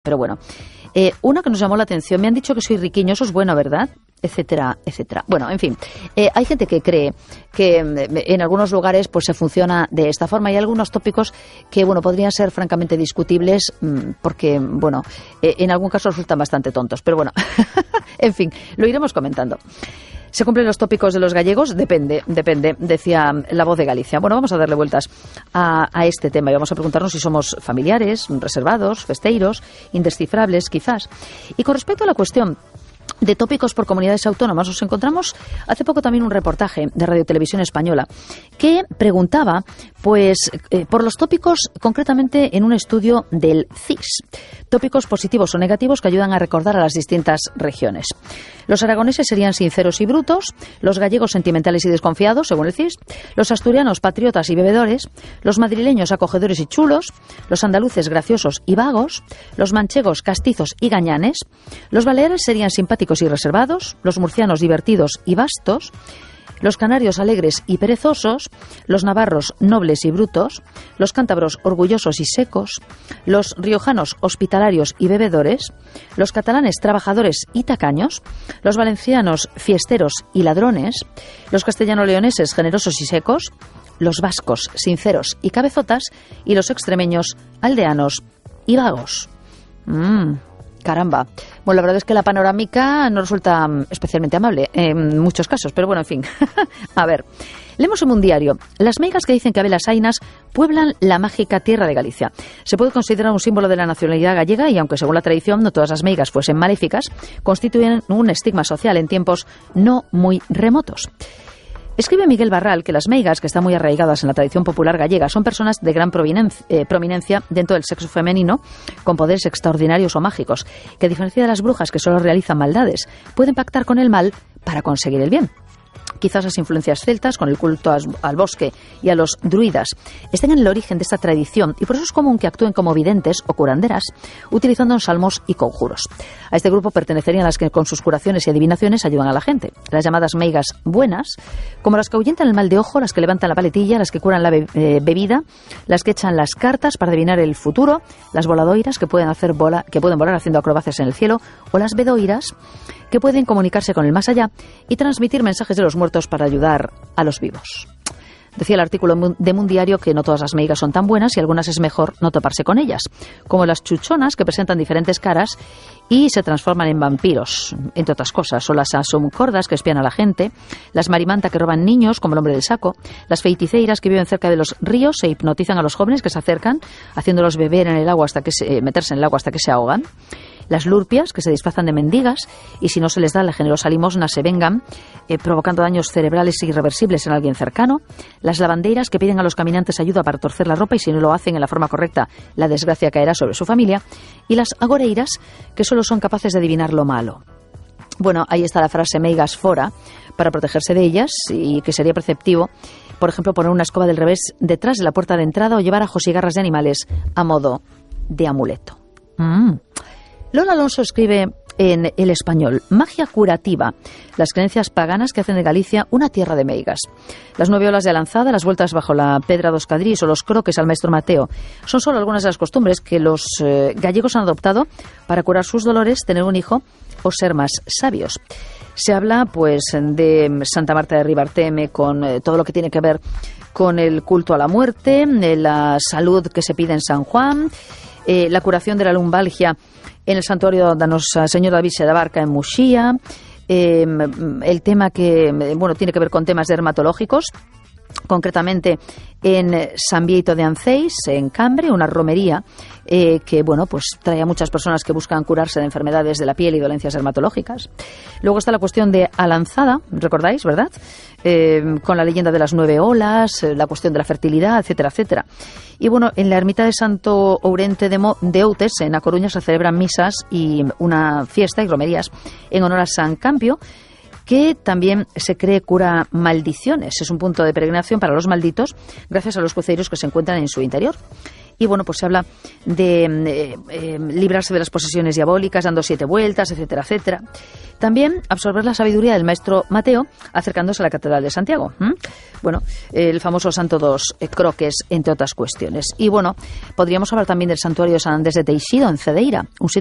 Pero bueno, una que nos llamó la atención, me han dicho que soy riquiño, eso es bueno, ¿verdad? Etcétera, etcétera. Bueno, en fin, hay gente que cree que en algunos lugares pues se funciona de esta forma. Hay algunos tópicos que, bueno, podrían ser francamente discutibles porque, bueno, en algún caso resultan bastante tontos. Pero bueno, en fin, lo iremos comentando. ¿Se cumplen los tópicos de los gallegos? Depende, decía La Voz de Galicia. Bueno, vamos a darle vueltas a este tema y vamos a preguntarnos si somos familiares, reservados, festeiros, indescifrables, quizás. Y con respecto a la cuestión de tópicos por comunidades autónomas, nos encontramos hace poco también un reportaje de Radio Televisión Española que preguntaba pues por los tópicos concretamente en un estudio del CIS. Tópicos positivos o negativos que ayudan a recordar a las distintas regiones. Los aragoneses serían sinceros y brutos, los gallegos sentimentales y desconfiados, según el CIS, los asturianos patriotas y bebedores, los madrileños acogedores y chulos, los andaluces graciosos y vagos, los manchegos castizos y gañanes, los baleares serían simpáticos y reservados, los murcianos divertidos y vastos, los canarios alegres y perezosos, los navarros nobles y brutos, los cántabros orgullosos y secos, los riojanos hospitalarios y bebedores, los catalanes trabajadores y tacaños, los valencianos fiesteros y ladrones, los castellano-leoneses generosos y secos, los vascos sinceros y cabezotas y los extremeños aldeanos y vagos. Caramba. Bueno, la verdad es que la panorámica no resulta especialmente amable en muchos casos, pero bueno, en fin. A ver, leemos en un diario. Las meigas que dicen que Abelas Ainas pueblan la mágica tierra de Galicia. Se puede considerar un símbolo de la nacionalidad gallega y aunque según la tradición no todas las meigas fuesen maléficas, constituyen un estigma social en tiempos no muy remotos. Escribe Miguel Barral que las meigas, que están muy arraigadas en la tradición popular gallega, son personas de gran prominencia dentro del sexo femenino, con poderes extraordinarios o mágicos, que a diferencia de las brujas que solo realizan maldades, pueden pactar con el mal para conseguir el bien. Quizás las influencias celtas, con el culto al bosque y a los druidas, estén en el origen de esta tradición y por eso es común que actúen como videntes o curanderas, utilizando salmos y conjuros. A este grupo pertenecerían las que con sus curaciones y adivinaciones ayudan a la gente. Las llamadas meigas buenas, como las que ahuyentan el mal de ojo, las que levantan la paletilla, las que curan la bebida, las que echan las cartas para adivinar el futuro, las voladoiras que pueden volar haciendo acrobacias en el cielo, o las bedoiras que pueden comunicarse con el más allá y transmitir mensajes de los muertos para ayudar a los vivos. Decía el artículo de Mundiario que no todas las meigas son tan buenas y algunas es mejor no toparse con ellas, como las chuchonas que presentan diferentes caras y se transforman en vampiros, entre otras cosas, o las asomcordas que espían a la gente, las marimanta que roban niños, como el hombre del saco, las feiticeiras que viven cerca de los ríos e hipnotizan a los jóvenes que se acercan, haciéndolos beber en el agua meterse en el agua hasta que se ahogan, las lurpias, que se disfrazan de mendigas y si no se les da la generosa limosna se vengan, provocando daños cerebrales irreversibles en alguien cercano, las lavandeiras, que piden a los caminantes ayuda para torcer la ropa y si no lo hacen en la forma correcta, la desgracia caerá sobre su familia, y las agoreiras, que solo son capaces de adivinar lo malo. Bueno, ahí está la frase meigas fora, para protegerse de ellas, y que sería preceptivo, por ejemplo, poner una escoba del revés detrás de la puerta de entrada o llevar ajos y garras de animales a modo de amuleto. Lola Alonso escribe en El Español: magia curativa, las creencias paganas que hacen de Galicia una tierra de meigas. Las 9 olas de Alanzada, las vueltas bajo la Pedra dos Cadrís o los croques al maestro Mateo son solo algunas de las costumbres que los gallegos han adoptado para curar sus dolores, tener un hijo o ser más sabios. Se habla pues de Santa Marta de Ribarteme con todo lo que tiene que ver con el culto a la muerte, la salud que se pide en San Juan, la curación de la lumbalgia en el santuario de Nosa Señora da Virxe da Barca en Muxía, el tema que tiene que ver con temas dermatológicos, concretamente en San Bieito de Anceis, en Cambre, una romería que trae a muchas personas que buscan curarse de enfermedades de la piel y dolencias dermatológicas. Luego está la cuestión de Alanzada, ¿recordáis, verdad? Con la leyenda de las 9 olas, la cuestión de la fertilidad, etcétera, etcétera. Y en la ermita de Santo Ourente de Outes, en A Coruña, se celebran misas y una fiesta y romerías en honor a San Campio, que también se cree cura maldiciones. Es un punto de peregrinación para los malditos gracias a los cruceros que se encuentran en su interior. y bueno, pues se habla de librarse de las posesiones diabólicas, dando 7 vueltas, etcétera, etcétera. También absorber la sabiduría del maestro Mateo acercándose a la Catedral de Santiago. Bueno, el famoso Santo dos Croques, entre otras cuestiones. Y bueno, podríamos hablar también del santuario de San Andrés de Teixido, en Cedeira, un